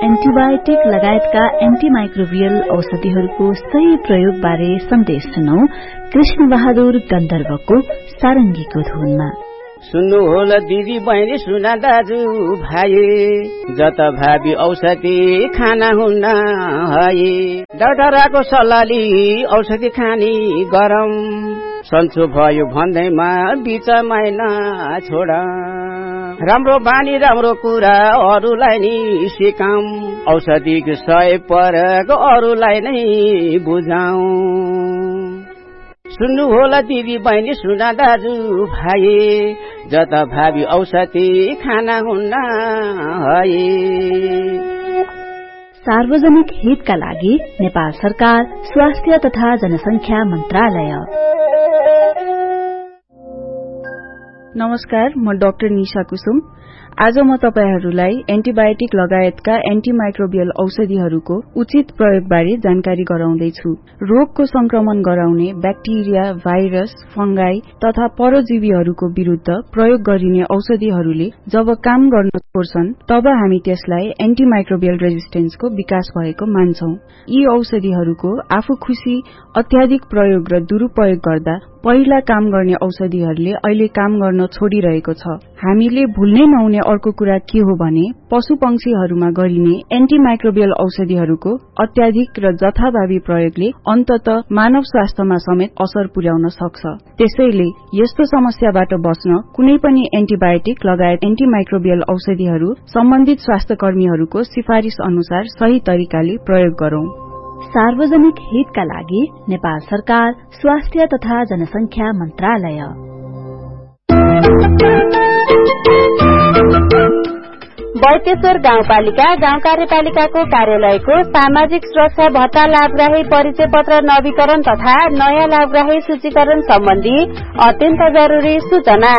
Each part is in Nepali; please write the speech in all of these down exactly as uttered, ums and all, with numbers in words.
एन्टिबायोटिक लगायतका एन्टिमाइक्रोबियल औषधिहरूको सही प्रयोग बारे सन्देश सुनौ कृष्ण बहादुर गन्धर्वको सारंगीको धुनमा। सुन्नु होला दिदी बहिनी सुना दाजु भाइ, जत भावी औषधि खाना हुन्न है, डाक्टरको सल्लाहले औषधि खानी गरम, सन्चो भयो भन्दैमा बिचमा छोड, राम्रो बानी राम्रो कुरा अरूलाई नि सिकाऊ, औषधिको सय परको अरूलाई नै बुझाऊ। सुन्नु होला दिदी बहिनी सुना दाजु भाइ, जत भावी औषधि खाना हुन्न है। सार्वजनिक हितका लागि नेपाल सरकार स्वास्थ्य तथा जनसंख्या मन्त्रालय। नमस्कार, म डाक्टर निशा कुसुम। आज म तपाईहरूलाई एन्टिबायोटिक लगायतका एन्टिमाइक्रोबियल औषधिहरूको उचित प्रयोगबारे जानकारी गराउँदैछु। रोगको संक्रमण गराउने ब्याक्टेरिया, भाइरस, फंगाई तथा परजीवीहरूको विरूद्ध प्रयोग गरिने औषधिहरूले जब काम गर्न छोड्छन् तब हामी त्यसलाई एन्टिमाइक्रोबियल रेजिस्टेन्सको विकास भएको मान्छौं। यी औषधिहरूको आफू खुशी अत्याधिक प्रयोग र दुरूपयोग गर्दा पहिला काम गर्ने औषधिहरूले अहिले काम गर्न छोडिरहेको छ। हामीले भुल्नै नहुने अर्को कुरा के हो भने पशु पंक्षीहरूमा गरिने एन्टिमाइक्रोबियल औषधिहरूको अत्याधिक र जथाभावी प्रयोगले अन्ततः मानव स्वास्थ्यमा समेत असर पुर्याउन सक्छ। त्यसैले यस्तो समस्याबाट बच्न कुनै पनि एन्टिबायोटिक लगायत एन्टिमाइक्रोबियल औषधिहरू सम्बन्धित स्वास्थ्य कर्मीहरूको सिफारिश अनुसार सही तरिकाले प्रयोग गरौं। सार्वजनिक हितका लागि नेपाल सरकार स्वास्थ्य तथा जनसंख्या मन्त्रालय। बैतेश्वर गाउँपालिका गाउँ कार्यपालिकाको कार्यालयको सामाजिक सुरक्षा भत्ता लाभग्राही परिचय पत्र नवीकरण तथा नयाँ लाभग्राही सूचीकरण सम्बन्धी अत्यन्त जरुरी सूचना।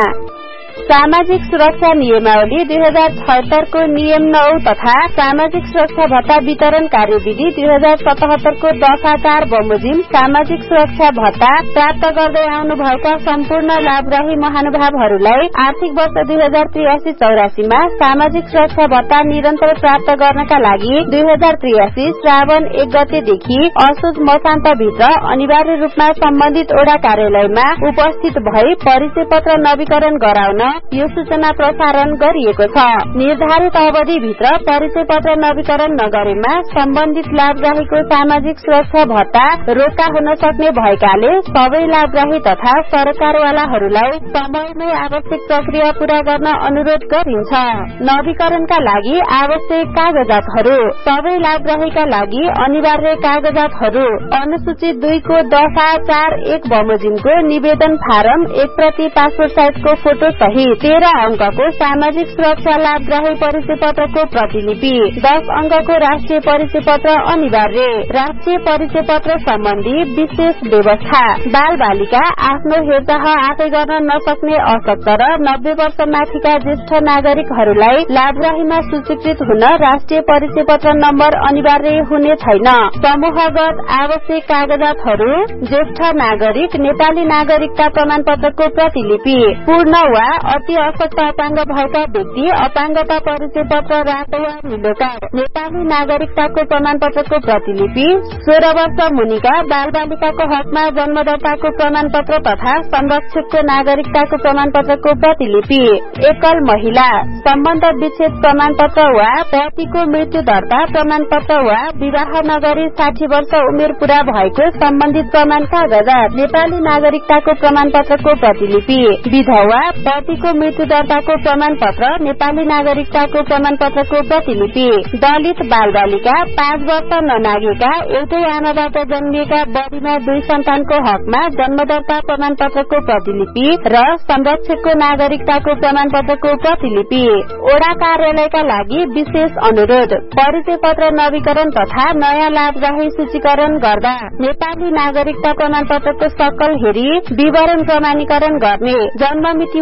सामाजिक सुरक्षा नियमावली दुई हजार छयत्तरको नियम नौ तथा सामाजिक सुरक्षा भत्ता वितरण कार्यविधि दुई हजार सतहत्तरको दश आकार बमोजिम सामाजिक सुरक्षा भत्ता प्राप्त गर्दै आउनुभएका सम्पूर्ण लाभग्राही महानुभावहरूलाई आर्थिक वर्ष दुई हजार त्रियासी चौरासीमा सामाजिक सुरक्षा भत्ता निरन्तर प्राप्त गर्नका लागि दुई हजार त्रियासी श्रावण एक गतेदेखि असोज मसान्तभित्र अनिवार्य रूपमा सम्बन्धित ओडा कार्यालयमा उपस्थित भई परिचय पत्र नवीकरण गराउन यो सूचना प्रसारण गरिएको छ। निर्धारित अवधिभित्र परिचय पत्र नवीकरण नगरेमा सम्बन्धित लाभग्राहीको सामाजिक सुरक्षा भत्ता रोका हुन सक्ने भएकाले सबै लाभग्राही तथा सरकारवालाहरूलाई समयमै आवश्यक प्रक्रिया पूरा गर्न अनुरोध गरिन्छ। नवीकरणका लागि आवश्यक कागजातहरू सबै लाभग्राहीका लागि अनिवार्य कागजातहरू अनुसूची दुईको दशा चार एक बमोजिमको निवेदन फारम एक प्रति पासपोर्ट साइजको फोटो सहित तेह्र अंकको सामाजिक सुरक्षा लाभग्राही परिचय पत्रको प्रतिलिपि, दस अंकको राष्ट्रिय परिचय पत्र अनिवार्य, राष्ट्रिय परिचय पत्र सम्बन्धी विशेष व्यवस्था, बाल बालिका आफ्नो हेरचाह आफै गर्न नसक्ने अशक्त र नब्बे वर्ष माथिका ज्येष्ठ नागरिकहरूलाई लाभग्राहीमा सूचीकृत हुन राष्ट्रिय परिचय पत्र नम्बर अनिवार्य हुने छैन। समूहगत आवश्यक कागजातहरू ज्येष्ठ नागरिक नेपाली नागरिकता प्रमाण पत्रको प्रतिलिपि, पूर्ण वा अति अशक्त अपाङ्ग भएका व्यक्ति अपाङ्गता परिचय पत्र रातो वा नीलो कार्ड, नेपाली नागरिकताको प्रमाण पत्रको प्रतिलिपि, सोह्र वर्ष मुनिका बाल बालिकाको हकमा जन्म दर्ताको प्रमाण पत्र तथा संरक्षकको नागरिकताको प्रमाण पत्रको प्रतिलिपि, एकल महिला सम्बन्ध विच्छेद प्रमाण पत्र वा पतिको मृत्यु दर्ता प्रमाण पत्र वा विवाह नगरी साठी वर्ष उमेर पूरा भएको सम्बन्धित प्रमाण कागजात, नेपाली नागरिकताको प्रमाण पत्रको प्रतिलिपि, विधवा पतिको मृत्यु दर्ताको प्रमाण पत्र, नेपाली नागरिकताको प्रमाण पत्रको प्रतिलिपि, दलित बाल बालिका पाँच वर्ष ननागेका एउटै आमाबाट जन्मिएका बढीमा दुई सन्तानको हकमा जन्म दर्ता प्रमाण पत्रको प्रतिलिपि र संरक्षकको नागरिकताको प्रमाण पत्रको प्रतिलिपि। ओडा कार्यालयका लागि विशेष अनुरोध, परिचय पत्र नवीकरण तथा नयाँ लाभग्राही सूचीकरण गर्दा नेपाली नागरिकता प्रमाण पत्रको सक्कल हेरी विवरण प्रमाणीकरण गर्ने, जन्म मिति वा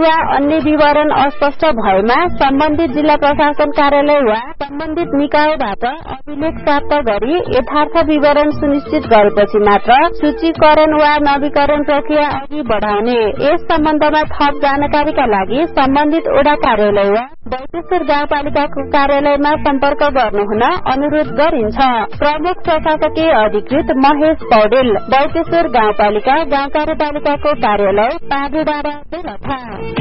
भन्ने विवरण अस्पष्ट भएमा सम्बन्धित जिल्ला प्रशासन कार्यालय वा सम्बन्धित निकायबाट अभिलेख प्राप्त गरी यथार्थ विवरण सुनिश्चित गरेपछि मात्र सूचीकरण वा नवीकरण प्रक्रिया अघि बढ़ाउने। यस सम्बन्धमा थप जानकारीका लागि सम्बन्धित ओडा कार्यालय वा बैतेश्वर गाउँपालिकाको कार्यालयमा सम्पर्क गर्नुहुन अनुरोध गरिन्छ। प्रमुख प्रशासकीय अधिकृत महेश पौडेल, बैतेश्वर गाउँपालिका गाउँ कार्यपालिकाको कार्यालय पागेडाँडा बेलथा।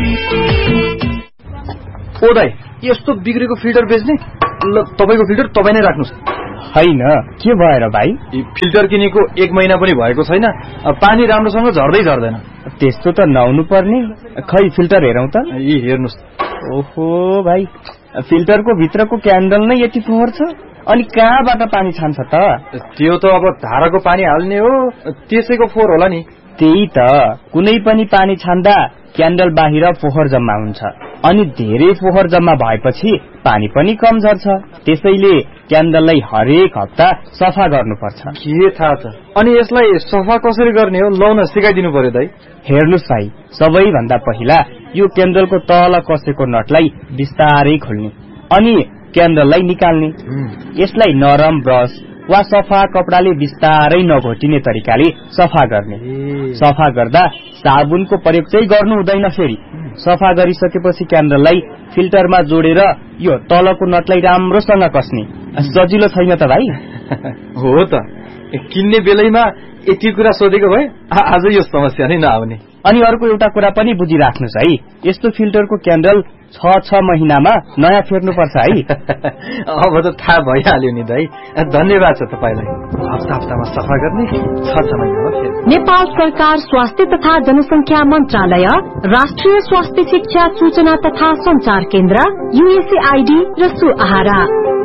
ओ दाइ, यस्तो बिग्रेको फिल्टर बेच्ने? ल तपाईको फिल्टर तपाई नै राख्नुस्। हैन, के भएर भाइ? फिल्टर किनेको एक महिना पनि भएको छैन, पानी राम्रोसँग झर्दै झर्दैन। त्यस्तो त नहुनु पर्ने। खै फिल्टर हेरौं त। यी हेर्नुस्। ओहो भाइ, फिल्टरको भित्रको क्यान्डल नै यति फोहोर छ, अनि कहाँबाट पानी छान्छ त? त्यो त अब धाराको पानी हाल्ने हो, त्यसैको फोहोर होला नि। त्यही त, कुनै पनि पानी छान्दा क्यान्डल बाहिर फोहोर जम्मा हुन्छ, अनि धेरै फोहोर जम्मा भएपछि पानी पनि कम झर्छ। त्यसैले क्यान्डललाई हरेक हप्ता सफा गर्नुपर्छ। के थाहा छ? अनि यसलाई सफा कसरी गर्ने हो? लौ न, सिकाइदिनु पर्यो दाइ। हेर्नुस् भाइ, सबैभन्दा पहिला यो क्यान्डलको तल कसेको नटलाई बिस्तारै खोल्ने अनि क्यान्डललाई निकाल्ने। यसलाई नरम ब्रस वा सफा कपडाले बिस्तारै नघोटिने तरिकाले सफा गर्ने। सफा गर्दा साबुनको प्रयोग चाहिँ गर्नु हुँदैन। फेरि सफा गरिसकेपछि क्यान्डललाई फिल्टरमा जोडेर यो तलको नटलाई राम्रोसँग कसने। सजिलो छैन त भाइ? हो त, किन्ने बेलैमा यति कुरा सोधेको भए आज यो समस्या नै नआउने। अनि अर्को एउटा कुरा पनि बुझिराख्नुस् है, यस्तो फिल्टरको क्यान्डल छ छ महिनामा नयाँ फेर्नुपर्छ है। अब त थाहा भइहाल्यो नि दाइ, धन्यवाद छ तपाईलाई। हप्ता हप्तामा सफा गर्ने, छ छ महिनामा फेर्ने। नेपाल सरकार स्वास्थ्य तथा जनसंख्या मन्त्रालय, राष्ट्रिय स्वास्थ्य शिक्षा सूचना तथा संचार केन्द्र, यूएसएआईडी र सुआहारा।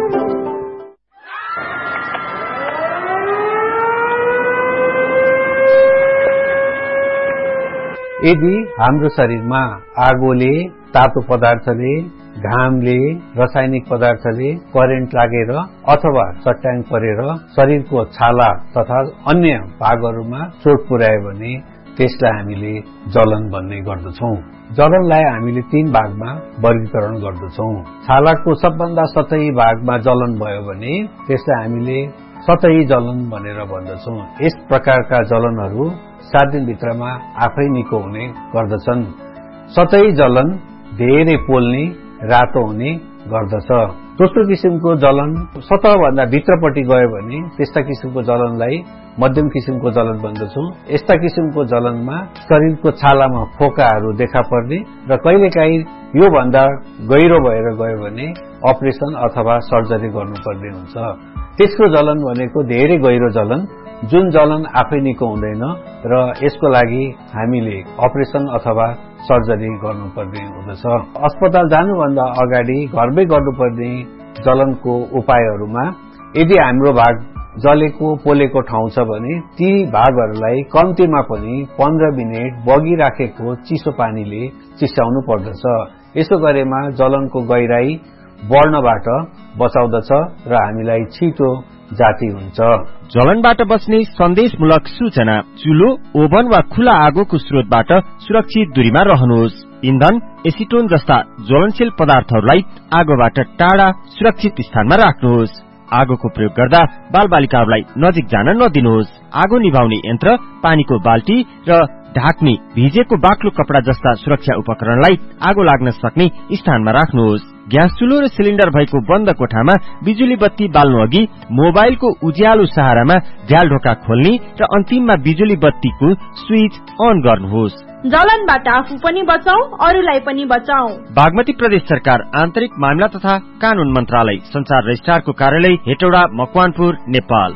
यदि हाम्रो शरीरमा आगोले, तातो पदार्थले, घामले, रासायनिक पदार्थले करेन्ट लागेर अथवा चट्याङ परेर शरीरको छाला तथा अन्य भागहरूमा चोट पुर्यायो भने त्यसलाई हामीले जलन भन्ने गर्दछौं। जलनलाई हामीले तीन भागमा वर्गीकरण गर्दछौं। छालाको सबभन्दा सतही भागमा जलन भयो भने त्यसलाई हामीले सतही जलन भनेर भन्दछौं। यस प्रकारका जलनहरू सात दिनभित्रमा आफै निको हुने गर्दछन्। सतही जलन धेरै पोल्ने, रातो हुने गर्दछ। दोस्रो किसिमको जलन सतहभन्दा भित्रपट्टि गयो भने त्यस्ता किसिमको जलनलाई मध्यम किसिमको जलन भन्दछौं। यस्ता किसिमको जलनमा शरीरको छालामा फोकाहरू देखा पर्ने र कहिलेकाहीँ यो भन्दा गहिरो भएर गयो भने अपरेसन अथवा सर्जरी गर्नुपर्ने हुन्छ। तेस्रो जलन भनेको धेरै गहिरो जलन, जुन जलन आफै निको हुँदैन र यसको लागि हामीले अपरेसन अथवा सर्जरी गर्नुपर्ने हुँदछ। अस्पताल जानुभन्दा अगाडि घरमै गर्नुपर्ने जलनको उपायहरूमा यदि हाम्रो भाग जलेको पोलेको ठाउँ छ भने ती भागहरूलाई कम्तीमा पनि पन्ध्र मिनट बगिराखेको चिसो पानीले चिसाउनु पर्दछ। यसो गरेमा जलनको गहिराई बढ्नबाट बचाउँदछ र हामीलाई छिटो जाति हुन्छ। जलनबाट बच्ने सन्देशमूलक सूचना। चुलो, ओभन वा खुला आगोको स्रोतबाट सुरक्षित दूरीमा रहनुहोस्। इन्धन, एसिटोन जस्ता ज्वलनशील पदार्थहरूलाई आगोबाट टाढा सुरक्षित स्थानमा राख्नुहोस्। आगोको प्रयोग गर्दा बालबालिकाहरूलाई नजिक जान नदिनुहोस्। आगो निभाउने यन्त्र, पानीको बाल्टी र ढाक्ने भिजेको बाक्लो कपडा जस्ता सुरक्षा उपकरणलाई आगो लाग्न सक्ने स्थानमा राख्नुहोस्। ग्यास चुलो र सिलिन्डर भएको बन्द कोठामा बिजुली बत्ती बाल्नु अघि मोबाइलको उज्यालो सहारामा झ्याल ढोका खोल्ने र अन्तिममा बिजुली बत्तीको स्विच अन गर्नुहोस्। जलनबाट आफू पनि बचाऊ, अरूलाई पनि बचाऊ। बागमती प्रदेश सरकार आन्तरिक मामला तथा कानून मन्त्रालय, संचार रजिस्ट्रारको कार्यालय, हेटौडा, मकवानपुर, नेपाल।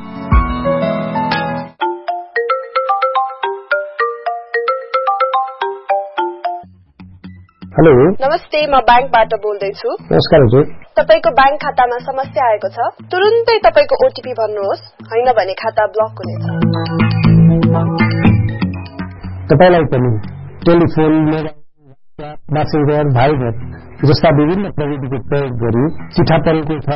हेलो, नमस्ते, म ब्याङ्कबाट बोल्दैछु। नमस्कार हजुर। तपाईको ब्याङ्क खातामा समस्या आएको छ, तुरुन्तै तपाईको ओटीपी भन्नुहोस्, हैन भने खाता ब्लक हुनेछ। तपाईलाई पनि टेलिफोन, मेसेन्जर, भाइबर जस्ता विभिन्न प्रविधिको प्रयोग गरी चिठा परेको छ,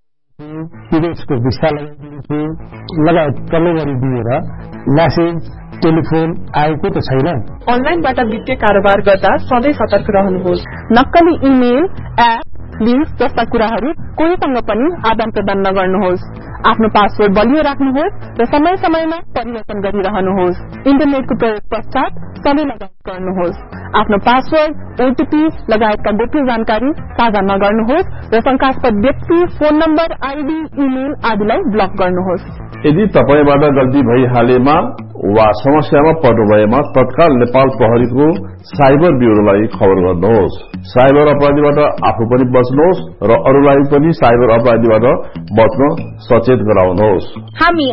विदेशको भिसा लगाइदिन्छु लगायत प्रलोभन दिएर म्यासेज टेलिफोन आएको त छैन। अनलाइनबाट वित्तीय कारोबार गर्दा सधैँ सतर्क रहनुहोस्। नक्कली इमेल, एप, लिङ्क जस्ता कुराहरू कोहीसँग पनि आदान प्रदान नगर्नुहोस्। आफ्नो पासवर्ड बलियो राख्नुहोस् र समय समयमा परिवर्तन गरिरहनुहोस्। इन्टरनेटको प्रयोग पश्चात सधैँ लगायत गर्नुहोस्। आफ्नो पासवर्ड, ओटीपी लगायतका गोप्य जानकारी साझा नगर्नुहोस् र शंकास्पद व्यक्ति, फोन नम्बर, आईडी, इमेल आदिलाई ब्लक गर्नुहोस्। यदि तपाईबाट गल्ती भइहालेमा वा समस्यामा पर्नु भएमा तत्काल नेपाल प्रहरीको साइबर ब्युरोलाई खबर गर्नुहोस्। साइबर अपराधीबाट आफू पनि बच्नुहोस् र अरूलाई पनि साइबर अपराधीबाट बच्न सचेत गराउनुहोस्। हामी